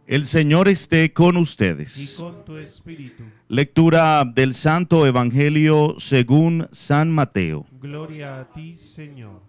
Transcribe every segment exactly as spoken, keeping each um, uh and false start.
El Señor esté con ustedes. Y con tu espíritu. Lectura del Santo Evangelio según San Mateo. Gloria a ti, Señor.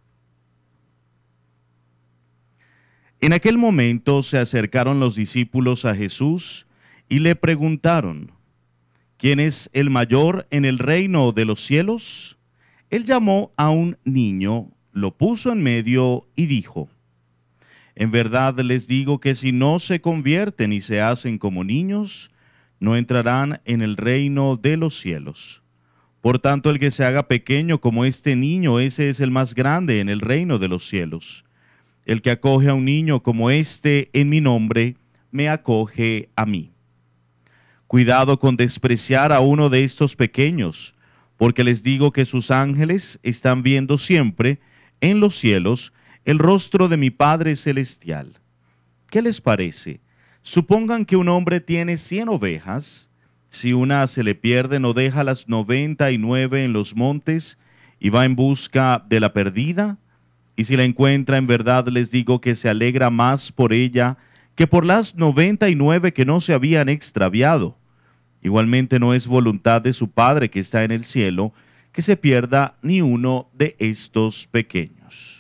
En aquel momento se acercaron los discípulos a Jesús y le preguntaron: ¿quién es el mayor en el reino de los cielos? Él llamó a un niño, lo puso en medio y dijo: en verdad les digo que si no se convierten y se hacen como niños, no entrarán en el reino de los cielos. Por tanto, el que se haga pequeño como este niño, ese es el más grande en el reino de los cielos. El que acoge a un niño como este en mi nombre, me acoge a mí. Cuidado con despreciar a uno de estos pequeños, porque les digo que sus ángeles están viendo siempre en los cielos el rostro de mi Padre Celestial. ¿Qué les parece? Supongan que un hombre tiene cien ovejas. Si una se le pierde, no deja las noventa y nueve en los montes y va en busca de la perdida. Y si la encuentra, en verdad les digo que se alegra más por ella que por las noventa y nueve que no se habían extraviado. Igualmente no es voluntad de su Padre que está en el cielo que se pierda ni uno de estos pequeños.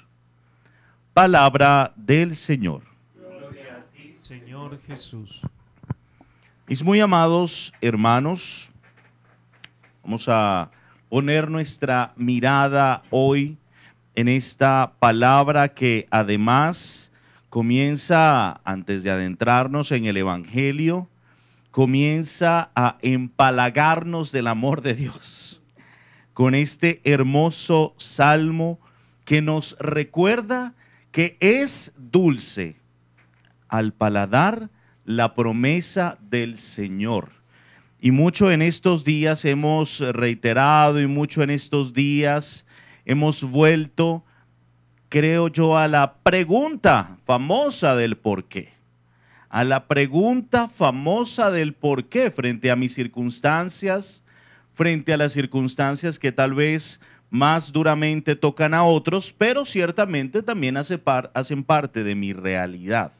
Palabra del Señor. Gloria a ti, Señor Jesús. Mis muy amados hermanos, vamos a poner nuestra mirada hoy en esta palabra que además comienza, antes de adentrarnos en el Evangelio, comienza a empalagarnos del amor de Dios con este hermoso salmo que nos recuerda que es dulce al paladar la promesa del Señor. Y mucho en estos días hemos reiterado y mucho en estos días hemos vuelto, creo yo, a la pregunta famosa del por qué. A la pregunta famosa del por qué frente a mis circunstancias, frente a las circunstancias que tal vez más duramente tocan a otros, pero ciertamente también hace par, hacen parte de mi realidad.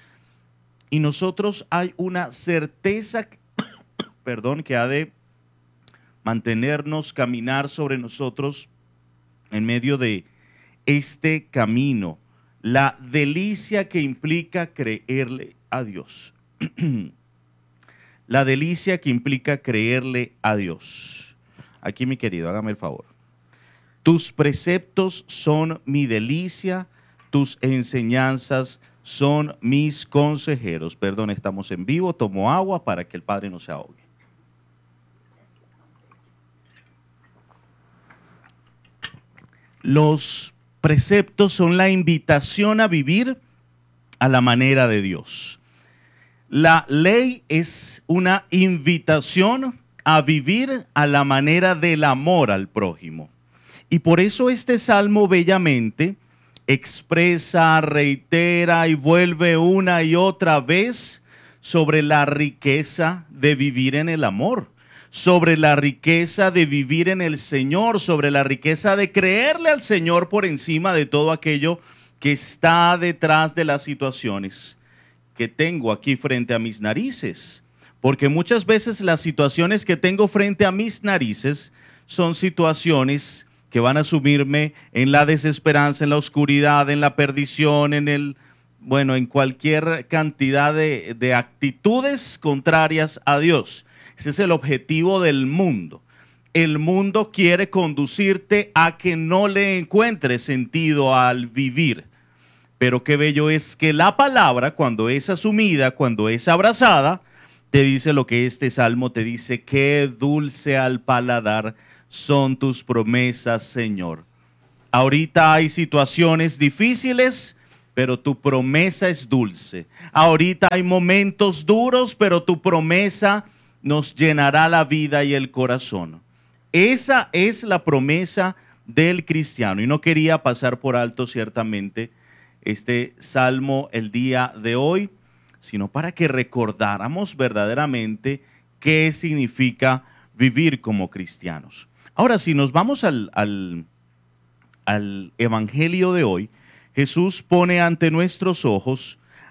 Y nosotros hay una certeza, perdón, que ha de mantenernos, caminar sobre nosotros en medio de este camino, la delicia que implica creerle a Dios. La delicia que implica creerle a Dios. Aquí, mi querido, hágame el favor. Tus preceptos son mi delicia, tus enseñanzas son mis consejeros. Perdón, estamos en vivo, tomo agua para que el Padre no se ahogue. Los preceptos son la invitación a vivir a la manera de Dios. La ley es una invitación a vivir a la manera del amor al prójimo. Y por eso este salmo bellamente expresa, reitera y vuelve una y otra vez sobre la riqueza de vivir en el amor, sobre la riqueza de vivir en el Señor, sobre la riqueza de creerle al Señor por encima de todo aquello que está detrás de las situaciones que tengo aquí frente a mis narices. Porque muchas veces las situaciones que tengo frente a mis narices son situaciones que van a sumirme en la desesperanza, en la oscuridad, en la perdición, en el, bueno, en cualquier cantidad de, de actitudes contrarias a Dios. Ese es el objetivo del mundo. El mundo quiere conducirte a que no le encuentres sentido al vivir. Pero qué bello es que la palabra, cuando es asumida, cuando es abrazada, te dice lo que este salmo te dice: qué dulce al paladar son tus promesas, Señor. Ahorita hay situaciones difíciles, pero tu promesa es dulce. Ahorita hay momentos duros, pero tu promesa nos llenará la vida y el corazón. Esa es la promesa del cristiano. Y no quería pasar por alto ciertamente este salmo el día de hoy, sino para que recordáramos verdaderamente qué significa vivir como cristianos. Ahora, si nos vamos al, al, al Evangelio de hoy, Jesús pone ante nuestros ojos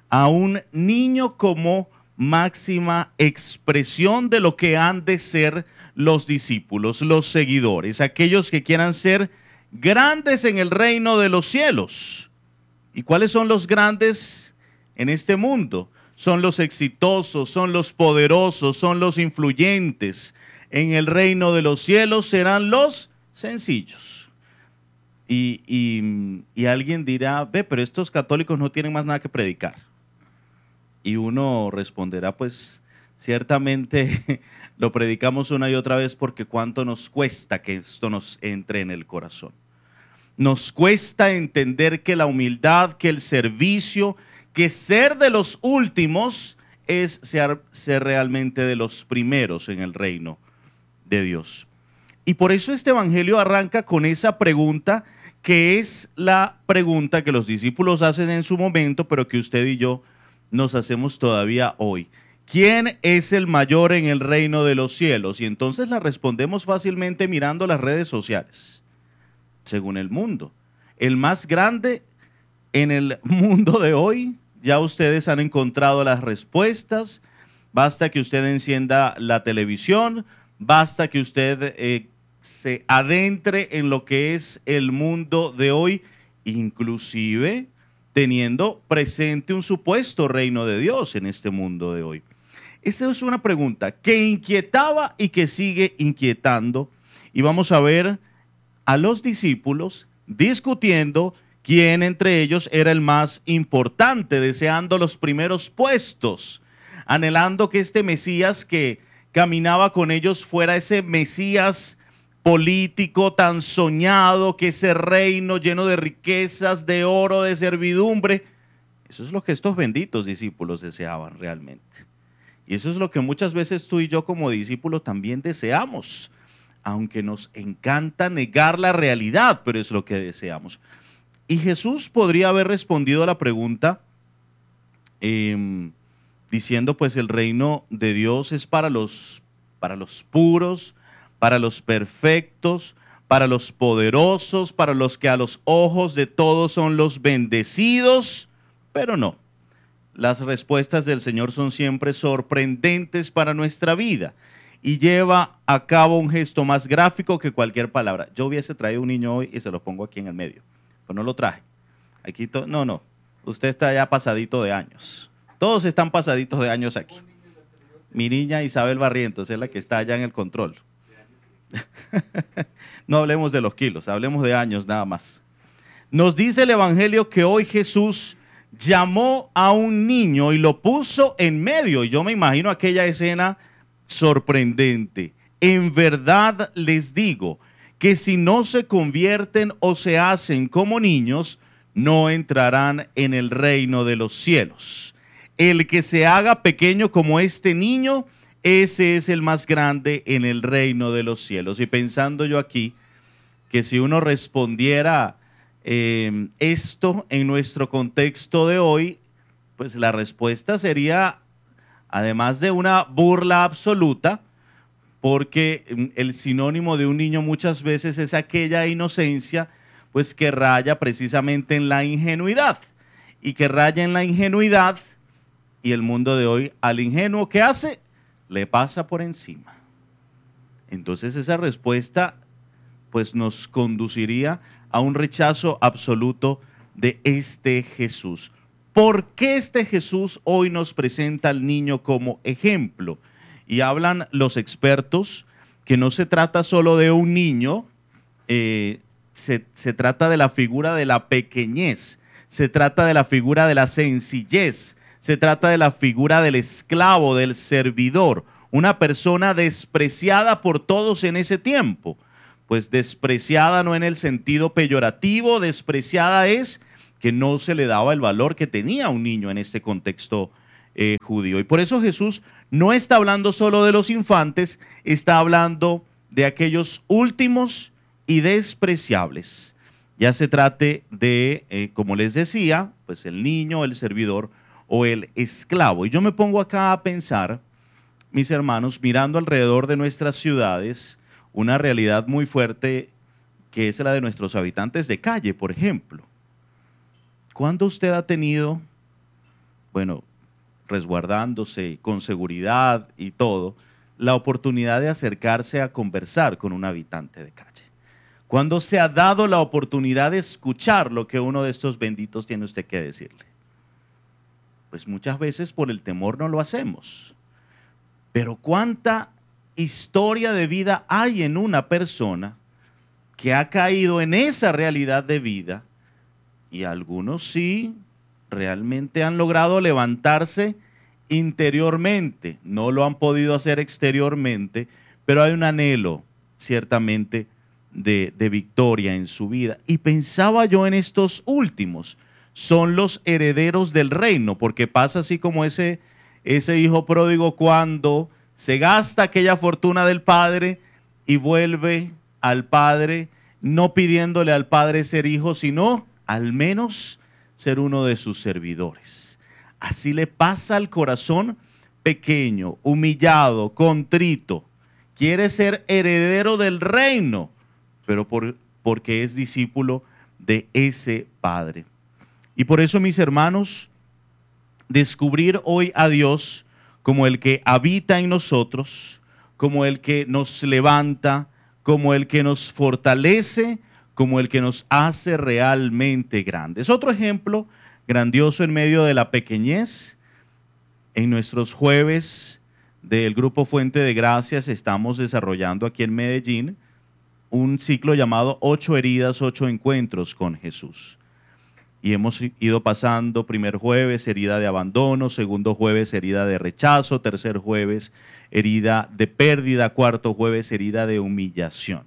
a un niño como máxima expresión de lo que han de ser los discípulos, los seguidores, aquellos que quieran ser grandes en el reino de los cielos. ¿Y cuáles son los grandes en este mundo? Son los exitosos, son los poderosos, son los influyentes. En el reino de los cielos serán los sencillos. Y, y, y alguien dirá, ve, pero estos católicos no tienen más nada que predicar. Y uno responderá, pues ciertamente lo predicamos una y otra vez porque cuánto nos cuesta que esto nos entre en el corazón. Nos cuesta entender que la humildad, que el servicio, que ser de los últimos es ser, ser realmente de los primeros en el reino de Dios. Y por eso este evangelio arranca con esa pregunta, que es la pregunta que los discípulos hacen en su momento, pero que usted y yo nos hacemos todavía hoy. ¿Quién es el mayor en el reino de los cielos? Y entonces la respondemos fácilmente mirando las redes sociales. Según el mundo, el más grande en el mundo de hoy, ya ustedes han encontrado las respuestas. Basta que usted encienda la televisión, basta que usted eh, se adentre en lo que es el mundo de hoy, inclusive teniendo presente un supuesto reino de Dios en este mundo de hoy. Esta es una pregunta que inquietaba y que sigue inquietando, y vamos a ver a los discípulos discutiendo quién entre ellos era el más importante, deseando los primeros puestos, anhelando que este Mesías que caminaba con ellos fuera ese Mesías político tan soñado, que ese reino lleno de riquezas, de oro, de servidumbre. Eso es lo que estos benditos discípulos deseaban realmente. Y eso es lo que muchas veces tú y yo como discípulos también deseamos, aunque nos encanta negar la realidad, pero es lo que deseamos. Y Jesús podría haber respondido a la pregunta eh, diciendo, pues el reino de Dios es para los, para los puros, para los perfectos, para los poderosos, para los que a los ojos de todos son los bendecidos, pero no. Las respuestas del Señor son siempre sorprendentes para nuestra vida y lleva a cabo un gesto más gráfico que cualquier palabra. Yo hubiese traído un niño hoy y se lo pongo aquí en el medio, pero no lo traje. Aquí to- no, no, usted está ya pasadito de años. Todos están pasaditos de años aquí. Mi niña Isabel Barrientos es la que está allá en el control. No hablemos de los kilos, hablemos de años nada más. Nos dice el evangelio que hoy Jesús llamó a un niño y lo puso en medio. Y yo me imagino aquella escena sorprendente. En verdad les digo que si no se convierten o se hacen como niños, no entrarán en el reino de los cielos. El que se haga pequeño como este niño, ese es el más grande en el reino de los cielos. Y pensando yo aquí, que si uno respondiera eh, esto en nuestro contexto de hoy, pues la respuesta sería, además de una burla absoluta, porque el sinónimo de un niño muchas veces es aquella inocencia, pues que raya precisamente en la ingenuidad, y que raya en la ingenuidad, y el mundo de hoy al ingenuo, ¿qué hace? Le pasa por encima. Entonces esa respuesta pues nos conduciría a un rechazo absoluto de este Jesús. ¿Por qué este Jesús hoy nos presenta al niño como ejemplo? Y hablan los expertos que no se trata solo de un niño, eh, se, se trata de la figura de la pequeñez, se trata de la figura de la sencillez, se trata de la figura del esclavo, del servidor, una persona despreciada por todos en ese tiempo. Pues despreciada no en el sentido peyorativo, despreciada es que no se le daba el valor que tenía un niño en este contexto eh, judío. Y por eso Jesús no está hablando solo de los infantes, está hablando de aquellos últimos y despreciables. Ya se trate de, eh, como les decía, pues el niño, el servidor o el esclavo. Y yo me pongo acá a pensar, mis hermanos, mirando alrededor de nuestras ciudades, una realidad muy fuerte que es la de nuestros habitantes de calle, por ejemplo. ¿Cuándo usted ha tenido bueno, resguardándose con seguridad y todo, la oportunidad de acercarse a conversar con un habitante de calle? ¿Cuándo se ha dado la oportunidad de escuchar lo que uno de estos benditos tiene usted que decirle? Pues muchas veces por el temor no lo hacemos. Pero ¿cuánta historia de vida hay en una persona que ha caído en esa realidad de vida? Y algunos sí realmente han logrado levantarse interiormente, no lo han podido hacer exteriormente, pero hay un anhelo ciertamente de, de victoria en su vida. Y pensaba yo en estos últimos, son los herederos del reino, porque pasa así como ese, ese hijo pródigo cuando se gasta aquella fortuna del padre y vuelve al padre, no pidiéndole al padre ser hijo, sino al menos ser uno de sus servidores. Así le pasa al corazón pequeño, humillado, contrito. Quiere ser heredero del reino, pero por, porque es discípulo de ese Padre. Y por eso, mis hermanos, descubrir hoy a Dios como el que habita en nosotros, como el que nos levanta, como el que nos fortalece, como el que nos hace realmente grandes. Otro ejemplo grandioso en medio de la pequeñez. En nuestros jueves del Grupo Fuente de Gracias estamos desarrollando aquí en Medellín un ciclo llamado Ocho Heridas, Ocho Encuentros con Jesús. Y hemos ido pasando: primer jueves, herida de abandono; segundo jueves, herida de rechazo; tercer jueves, herida de pérdida; cuarto jueves, herida de humillación.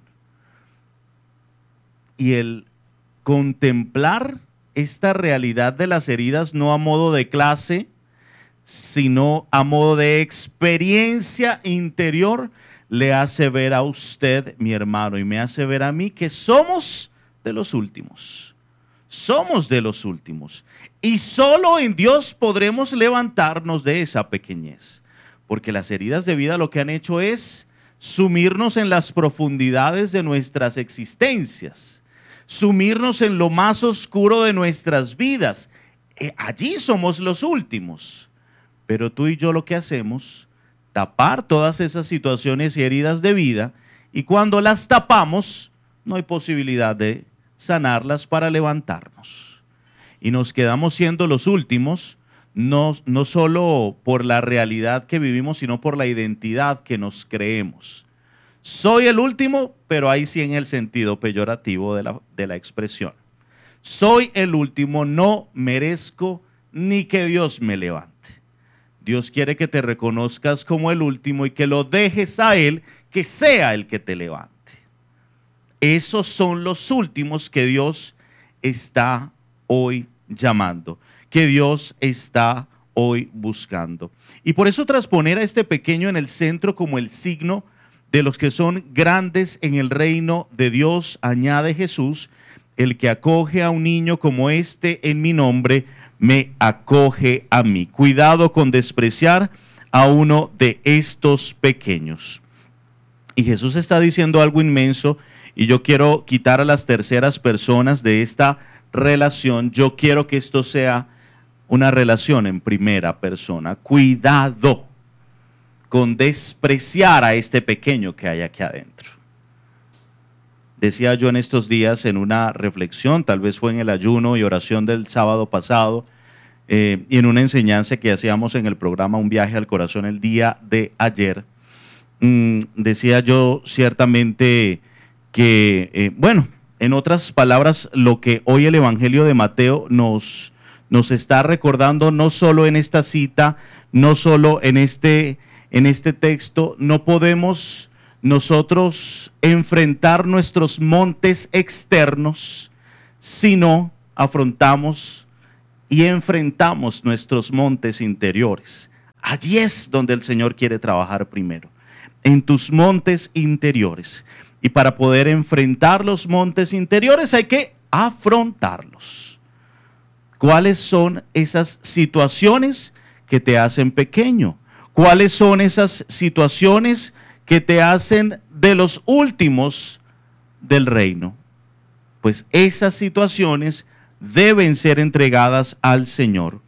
Y el contemplar esta realidad de las heridas no a modo de clase, sino a modo de experiencia interior, le hace ver a usted, mi hermano, y me hace ver a mí que somos de los últimos. Somos de los últimos. Y solo en Dios podremos levantarnos de esa pequeñez. Porque las heridas de vida lo que han hecho es sumirnos en las profundidades de nuestras existencias, sumirnos en lo más oscuro de nuestras vidas. Eh, allí somos los últimos. Pero tú y yo lo que hacemos, tapar todas esas situaciones y heridas de vida, y cuando las tapamos, no hay posibilidad de sanarlas para levantarnos. Y nos quedamos siendo los últimos, no, no solo por la realidad que vivimos, sino por la identidad que nos creemos. Soy el último, pero ahí sí en el sentido peyorativo de la, de la expresión. Soy el último, no merezco ni que Dios me levante. Dios quiere que te reconozcas como el último y que lo dejes a Él, que sea el que te levante. Esos son los últimos que Dios está hoy llamando, que Dios está hoy buscando. Y por eso trasponer a este pequeño en el centro como el signo de los que son grandes en el reino de Dios, añade Jesús: el que acoge a un niño como este en mi nombre, me acoge a mí. Cuidado con despreciar a uno de estos pequeños. Y Jesús está diciendo algo inmenso, y yo quiero quitar a las terceras personas de esta relación. Yo quiero que esto sea una relación en primera persona. Cuidado con despreciar a este pequeño que hay aquí adentro. Decía yo en estos días en una reflexión, tal vez fue en el ayuno y oración del sábado pasado, eh, y en una enseñanza que hacíamos en el programa Un Viaje al Corazón el día de ayer, mmm, decía yo ciertamente que, eh, bueno, en otras palabras, lo que hoy el Evangelio de Mateo nos, nos está recordando, no solo en esta cita, no solo en este, en este texto, no podemos nosotros enfrentar nuestros montes externos, sino afrontamos y enfrentamos nuestros montes interiores. Allí es donde el Señor quiere trabajar primero, en tus montes interiores. Y para poder enfrentar los montes interiores hay que afrontarlos. ¿Cuáles son esas situaciones que te hacen pequeño? ¿Cuáles son esas situaciones que te hacen de los últimos del reino? Pues esas situaciones deben ser entregadas al Señor,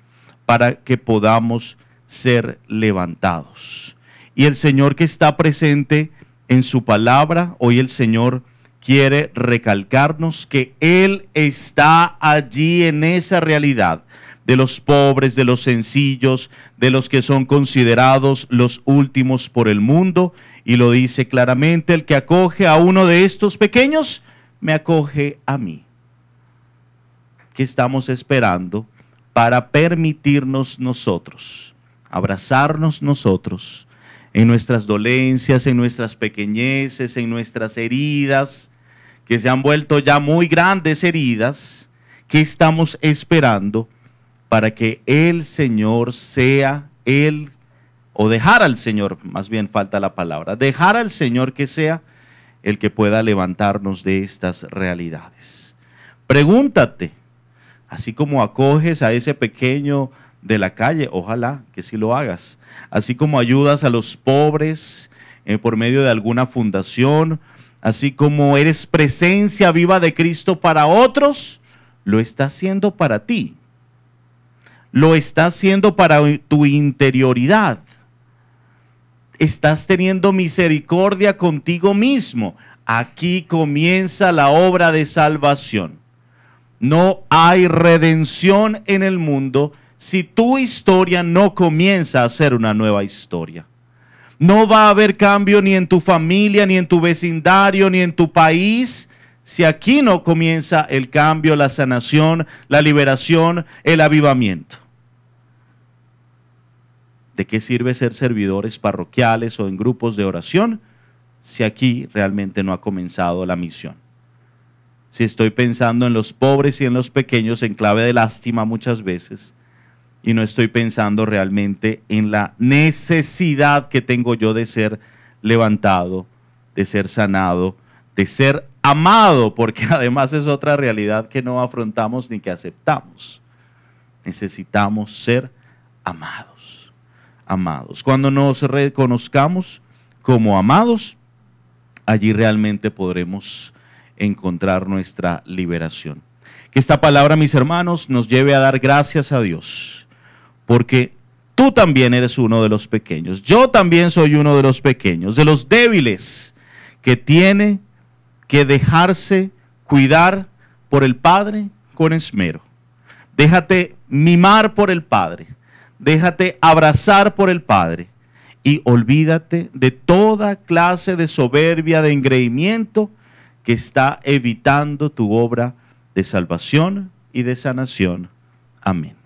para que podamos ser levantados. Y el Señor que está presente en su palabra, hoy el Señor quiere recalcarnos que Él está allí en esa realidad de los pobres, de los sencillos, de los que son considerados los últimos por el mundo. Y lo dice claramente: el que acoge a uno de estos pequeños, me acoge a mí. ¿Qué estamos esperando para permitirnos nosotros, abrazarnos nosotros en nuestras dolencias, en nuestras pequeñeces, en nuestras heridas, que se han vuelto ya muy grandes heridas? ¿Qué estamos esperando para que el Señor sea Él, o dejar al Señor, más bien falta la palabra, dejar al Señor que sea el que pueda levantarnos de estas realidades? Pregúntate, así como acoges a ese pequeño de la calle, ojalá que sí lo hagas, así como ayudas a los pobres eh, por medio de alguna fundación, así como eres presencia viva de Cristo para otros, lo está haciendo para ti, lo está haciendo para tu interioridad. Estás teniendo misericordia contigo mismo. Aquí comienza la obra de salvación. No hay redención en el mundo si tu historia no comienza a ser una nueva historia. No va a haber cambio ni en tu familia, ni en tu vecindario, ni en tu país, si aquí no comienza el cambio, la sanación, la liberación, el avivamiento. ¿De qué sirve ser servidores parroquiales o en grupos de oración si aquí realmente no ha comenzado la misión? Si estoy pensando en los pobres y en los pequeños en clave de lástima muchas veces, y no estoy pensando realmente en la necesidad que tengo yo de ser levantado, de ser sanado, de ser amado, porque además es otra realidad que no afrontamos ni que aceptamos. Necesitamos ser amados. Amados. Cuando nos reconozcamos como amados, allí realmente podremos encontrar nuestra liberación. Que esta palabra, mis hermanos, nos lleve a dar gracias a Dios, porque tú también eres uno de los pequeños, yo también soy uno de los pequeños, de los débiles, que tiene que dejarse cuidar por el Padre con esmero. Déjate mimar por el Padre. Déjate abrazar por el Padre y olvídate de toda clase de soberbia, de engreimiento que está evitando tu obra de salvación y de sanación. Amén.